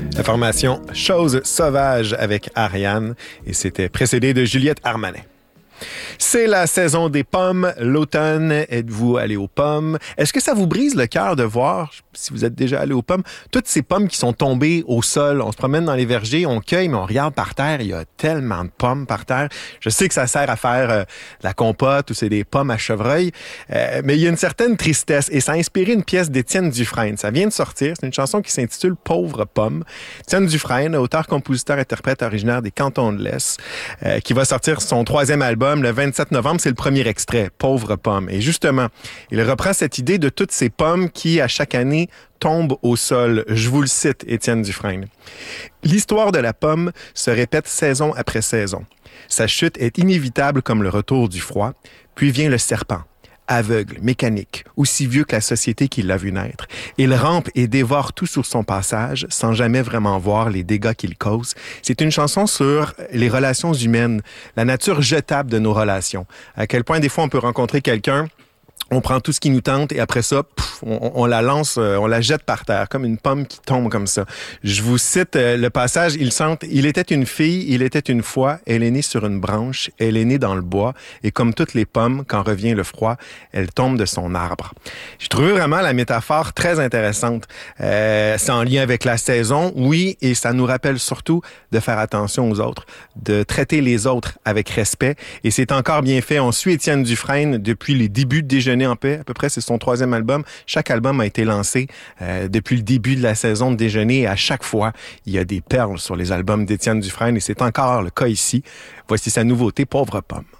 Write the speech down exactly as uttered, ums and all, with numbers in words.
La formation Chose sauvage avec Ariane et c'était précédé de Juliette Armanet. C'est la saison des pommes, l'automne. Êtes-vous allé aux pommes? Est-ce que ça vous brise le cœur de voir, si vous êtes déjà allé aux pommes, toutes ces pommes qui sont tombées au sol? On se promène dans les vergers, on cueille, mais on regarde par terre, il y a tellement de pommes par terre. Je sais que ça sert à faire euh, de la compote ou c'est des pommes à chevreuil, euh, mais il y a une certaine tristesse et ça a inspiré une pièce d'Étienne Dufresne. Ça vient de sortir, c'est une chanson qui s'intitule « Pauvre pomme ». Étienne Dufresne, auteur, compositeur, interprète originaire des Cantons de l'Est, euh, qui va sortir son troisième album le vingt-sept novembre, c'est le premier extrait, « Pauvre pomme ». Et justement, il reprend cette idée de toutes ces pommes qui, à chaque année, tombent au sol. Je vous le cite, Étienne Dufresne. « L'histoire de la pomme se répète saison après saison. Sa chute est inévitable comme le retour du froid. Puis vient le serpent, aveugle, mécanique, aussi vieux que la société qui l'a vu naître. Il rampe et dévore tout sur son passage, sans jamais vraiment voir les dégâts qu'il cause. C'est une chanson sur les relations humaines, la nature jetable de nos relations. À quel point, des fois, on peut rencontrer quelqu'un, on prend tout ce qui nous tente et après ça, pff, on, on la lance, on la jette par terre, comme une pomme qui tombe comme ça. Je vous cite le passage, il chante « Il était une fille, il était une fois, elle est née sur une branche, elle est née dans le bois, et comme toutes les pommes, quand revient le froid, elle tombe de son arbre. » J'ai trouvé vraiment la métaphore très intéressante. Euh, c'est en lien avec la saison, oui, et ça nous rappelle surtout de faire attention aux autres, de traiter les autres avec respect, et c'est encore bien fait. On suit Étienne Dufresne depuis les débuts de Déjeuner en paix, à peu près, c'est son troisième album. Chaque album a été lancé euh, depuis le début de la saison de Déjeuner et à chaque fois, il y a des perles sur les albums d'Étienne Dufresne et c'est encore le cas ici. Voici sa nouveauté, Pauvre pomme.